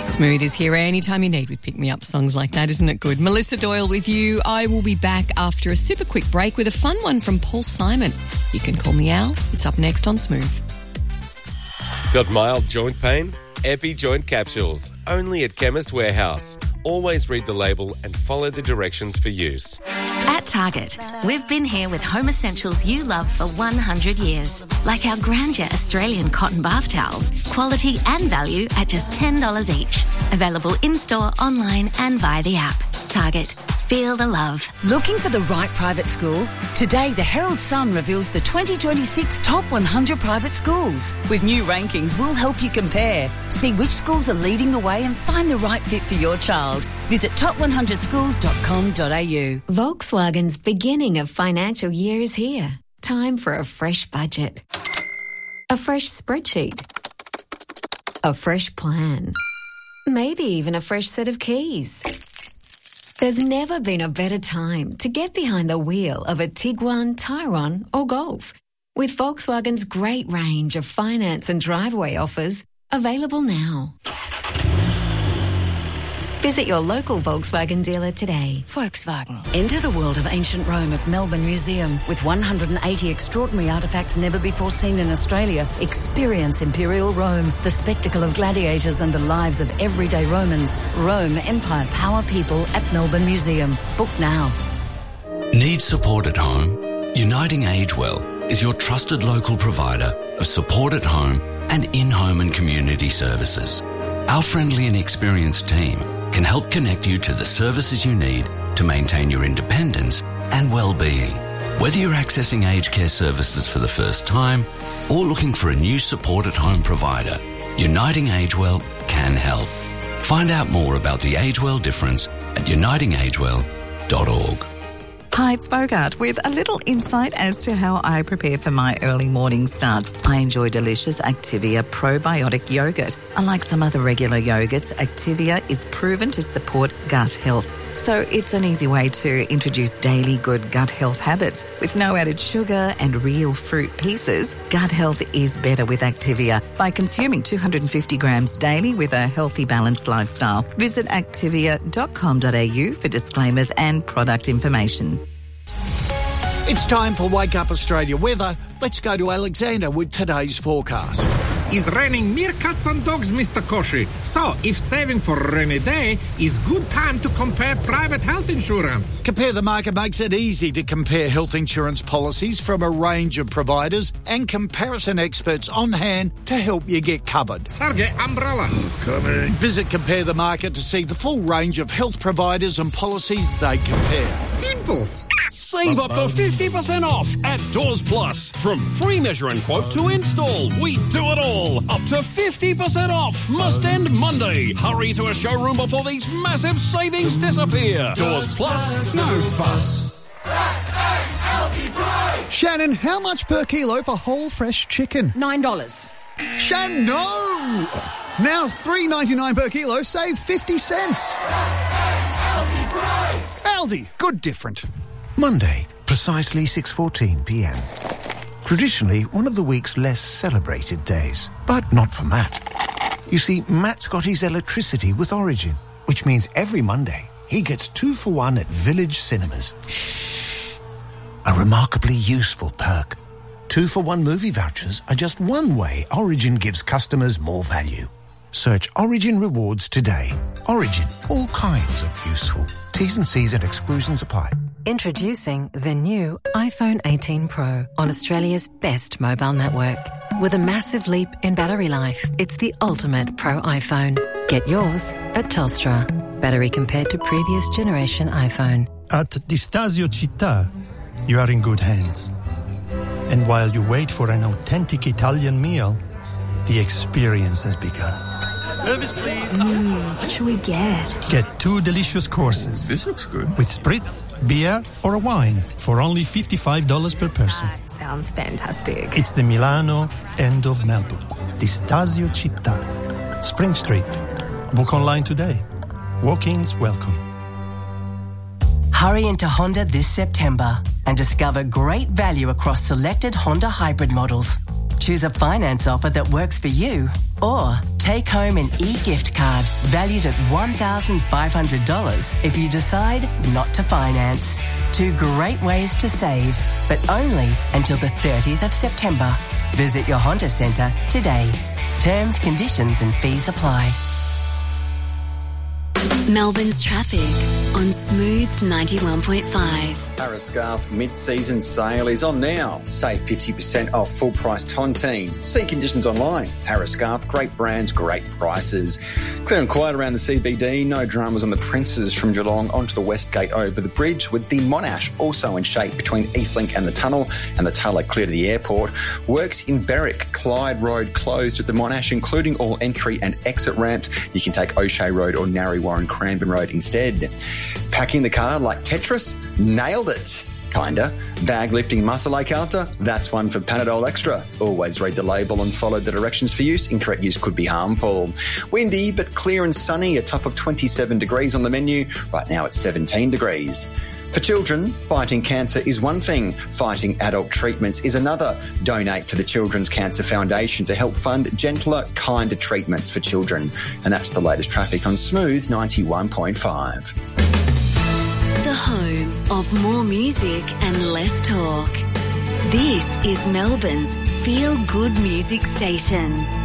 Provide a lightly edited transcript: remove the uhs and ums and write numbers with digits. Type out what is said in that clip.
Smooth is here anytime you need with pick-me-up songs like that. Isn't it good? Melissa Doyle with you. I will be back after a super quick break with a fun one from Paul Simon. You can call me Al. It's up next on Smooth. Got mild joint pain? Epi Joint Capsules. Only at Chemist Warehouse. Always read the label and follow the directions for use. At Target, we've been here with home essentials you love for 100 years. Like our Grandeur Australian cotton bath towels. Quality and value at just $10 each. Available in-store, online and via the app. Target. Feel the love. Looking for the right private school? Today, the Herald Sun reveals the 2026 top 100 private schools. With new rankings, we'll help you compare. See which schools are leading the way and find the right fit for your child. Visit top100schools.com.au. Volkswagen's beginning of financial year is here. Time for a fresh budget. A fresh spreadsheet. A fresh plan. Maybe even a fresh set of keys. There's never been a better time to get behind the wheel of a Tiguan, Tyrone or Golf. With Volkswagen's great range of finance and driveway offers available now. Visit your local Volkswagen dealer today. Volkswagen. Enter the world of ancient Rome at Melbourne Museum. With 180 extraordinary artefacts never before seen in Australia, experience Imperial Rome, the spectacle of gladiators and the lives of everyday Romans. Rome, Empire, Power, People at Melbourne Museum. Book now. Need support at home? Uniting AgeWell is your trusted local provider of support at home and in-home and community services. Our friendly and experienced team can help connect you to the services you need to maintain your independence and well-being. Whether you're accessing aged care services for the first time or looking for a new support at home provider, Uniting AgeWell can help. Find out more about the AgeWell difference at unitingagewell.org. Hi, it's Bogart with a little insight as to how I prepare for my early morning starts. I enjoy delicious Activia probiotic yogurt. Unlike some other regular yogurts, Activia is proven to support gut health. So it's an easy way to introduce daily good gut health habits. With no added sugar and real fruit pieces, gut health is better with Activia by consuming 250 grams daily with a healthy, balanced lifestyle. Visit activia.com.au for disclaimers and product information. It's time for Wake Up Australia weather. Let's go to Alexander with today's forecast. It's raining meerkats and dogs, Mr. Koshi. So, if saving for a rainy day is good time to compare private health insurance. Compare the Market makes it easy to compare health insurance policies from a range of providers and comparison experts on hand to help you get covered. Sergey, umbrella. Coming. Visit Compare the Market to see the full range of health providers and policies they compare. Simples. Save up to 50% off at Doors Plus. From free measure and quote to install, we do it all. Up to 50% off. Must end Monday. Hurry to a showroom before these massive savings disappear. Doors Plus. No fuss. Shannon, how much per kilo for whole fresh chicken? $9. Shannon, no! Now $3.99 per kilo, save 50 cents. Aldi, good different. Monday, precisely 6:14 p.m. Traditionally one of the week's less celebrated days, but not for Matt. You see, Matt's got his electricity with Origin, which means every Monday he gets 2 for 1 at Village Cinemas. Shh. A remarkably useful perk. 2 for 1 movie vouchers are just one way Origin gives customers more value. Search Origin Rewards today. Origin, all kinds of useful. T's and C's and exclusions apply. Introducing the new iPhone 18 Pro on Australia's best mobile network. With a massive leap in battery life, it's the ultimate Pro iPhone. Get yours at Telstra. Battery compared to previous generation iPhone. At Distasio Città, you are in good hands. And while you wait for an authentic Italian meal, the experience has begun. Service, please. What should we get? Get 2 delicious courses. This looks good. With spritz, beer, or a wine for only $55 per person. That sounds fantastic. It's the Milano end of Melbourne. Distasio Città. Spring Street. Book online today. Walk-ins welcome. Hurry into Honda this September and discover great value across selected Honda hybrid models. Choose a finance offer that works for you or Take home an e-gift card valued at $1,500 if you decide not to finance. 2 great ways to save, but only until the 30th of September. Visit your Honda Centre today. Terms, conditions and fees apply. Melbourne's traffic on Smooth 91.5. Harris-Scarfe mid-season sale is on now. Save 50% off full-price tontine. See conditions online. Harris-Scarfe, great brands, great prices. Clear and quiet around the CBD. No dramas on the Princes from Geelong onto the West Gate over the bridge, with the Monash also in shape between Eastlink and the Tunnel, and the Taylor clear to the airport. Works in Berwick. Clyde Road closed at the Monash, including all entry and exit ramps. You can take O'Shea Road or Narry Warren Cranbourne Road instead. Packing the car like Tetris? Nailed it. Kinda. Bag lifting muscle ache after? That's one for Panadol Extra. Always read the label and follow the directions for use. Incorrect use could be harmful. Windy but clear and sunny. A top of 27 degrees on the menu. Right now it's 17 degrees. For children, fighting cancer is one thing. Fighting adult treatments is another. Donate to the Children's Cancer Foundation to help fund gentler, kinder treatments for children. And that's the latest traffic on Smooth 91.5. The home of more music and less talk. This is Melbourne's feel-good music station.